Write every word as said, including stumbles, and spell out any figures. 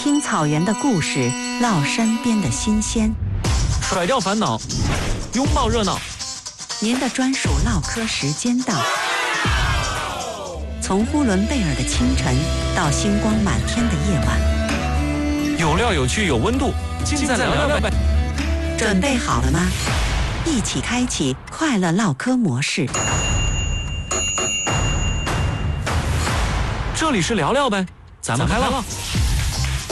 听草原的故事，唠身边的新鲜， 甩掉烦恼，拥抱热闹。 您的专属唠嗑时间到。从呼伦贝尔的清晨到星光满天的夜晚， 有料有趣有温度，尽在聊聊呗。 准备好了吗？一起开启快乐唠嗑模式。 这里是聊聊呗，咱们开唠。